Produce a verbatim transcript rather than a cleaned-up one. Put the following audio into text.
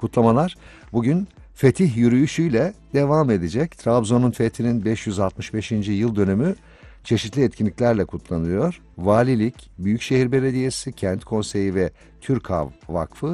Kutlamalar bugün fetih yürüyüşüyle devam edecek. Trabzon'un fethinin beş yüz altmış beşinci yıl dönümü çeşitli etkinliklerle kutlanıyor. Valilik, Büyükşehir Belediyesi, Kent Konseyi ve Türkav Vakfı